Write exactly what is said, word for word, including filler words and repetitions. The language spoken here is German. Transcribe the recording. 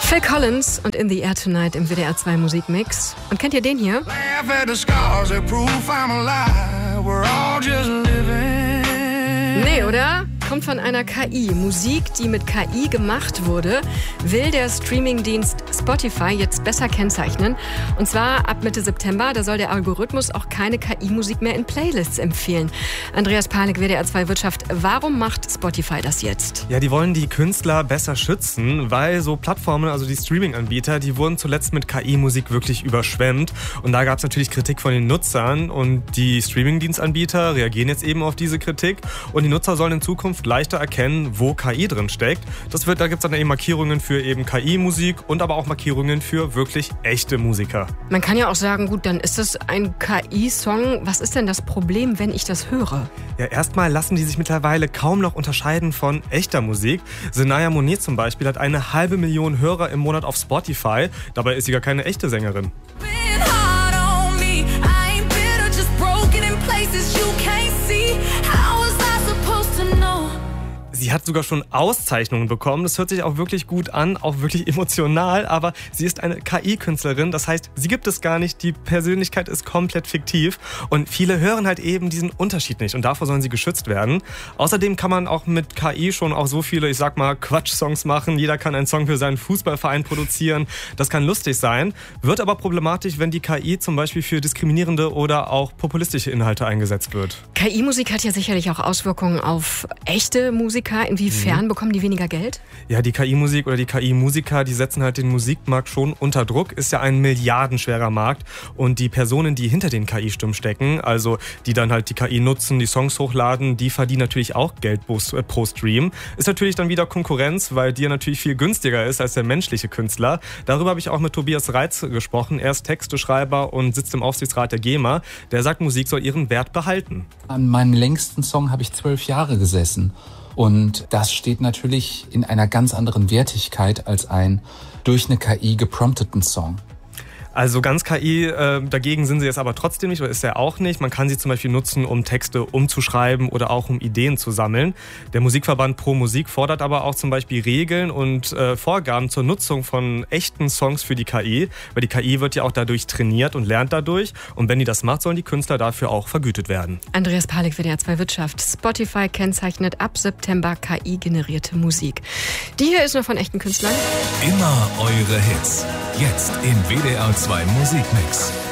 Phil Collins und In the Air Tonight im W D R zwei Musikmix. Und kennt ihr den hier? Nee, oder? Kommt von einer K I. Musik, die mit K I gemacht wurde, will der Streamingdienst Spotify jetzt besser kennzeichnen. Und zwar ab Mitte September, da soll der Algorithmus auch keine K I-Musik mehr in Playlists empfehlen. Andreas Palik, W D R zwei Wirtschaft, warum macht Spotify das jetzt? Ja, die wollen die Künstler besser schützen, weil so Plattformen, also die Streaming-Anbieter, die wurden zuletzt mit K I-Musik wirklich überschwemmt. Und da gab es natürlich Kritik von den Nutzern und die Streaming-Dienstanbieter reagieren jetzt eben auf diese Kritik. Und die Nutzer sollen in Zukunft leichter erkennen, wo K I drin steckt. Das wird, da gibt es dann eben Markierungen für eben K I-Musik und aber auch Markierungen für wirklich echte Musiker. Man kann ja auch sagen, gut, dann ist das ein K I-Song. Was ist denn das Problem, wenn ich das höre? Ja, erstmal lassen die sich mittlerweile kaum noch unterscheiden von echter Musik. Senaya Monet zum Beispiel hat eine halbe Million Hörer im Monat auf Spotify. Dabei ist sie gar keine echte Sängerin. Sie hat sogar schon Auszeichnungen bekommen. Das hört sich auch wirklich gut an, auch wirklich emotional. Aber sie ist eine K I-Künstlerin. Das heißt, sie gibt es gar nicht. Die Persönlichkeit ist komplett fiktiv. Und viele hören halt eben diesen Unterschied nicht. Und davor sollen sie geschützt werden. Außerdem kann man auch mit K I schon auch so viele, ich sag mal, Quatsch-Songs machen. Jeder kann einen Song für seinen Fußballverein produzieren. Das kann lustig sein. Wird aber problematisch, wenn die K I zum Beispiel für diskriminierende oder auch populistische Inhalte eingesetzt wird. K I-Musik hat ja sicherlich auch Auswirkungen auf echte Musiker. Inwiefern mhm. bekommen die weniger Geld? Ja, die K I-Musik oder die K I-Musiker, die setzen halt den Musikmarkt schon unter Druck. Ist ja ein milliardenschwerer Markt. Und die Personen, die hinter den K I-Stimmen stecken, also die dann halt die K I nutzen, die Songs hochladen, die verdienen natürlich auch Geld pro Stream. Ist natürlich dann wieder Konkurrenz, weil die natürlich viel günstiger ist als der menschliche Künstler. Darüber habe ich auch mit Tobias Reitz gesprochen. Er ist Texteschreiber und sitzt im Aufsichtsrat der GEMA. Der sagt, Musik soll ihren Wert behalten. An meinem längsten Song habe ich zwölf Jahre gesessen. Und das steht natürlich in einer ganz anderen Wertigkeit als ein durch eine K I geprompteten Song. Also ganz K I, äh, dagegen sind sie jetzt aber trotzdem nicht, oder ist er auch nicht. Man kann sie zum Beispiel nutzen, um Texte umzuschreiben oder auch um Ideen zu sammeln. Der Musikverband Pro Musik fordert aber auch zum Beispiel Regeln und äh, Vorgaben zur Nutzung von echten Songs für die K I. Weil die K I wird ja auch dadurch trainiert und lernt dadurch. Und wenn die das macht, sollen die Künstler dafür auch vergütet werden. Andreas Palik, W D R zwei Wirtschaft. Spotify kennzeichnet ab September K I-generierte Musik. Die hier ist noch von echten Künstlern. Immer eure Hits. Jetzt im W D R zwei Musikmix.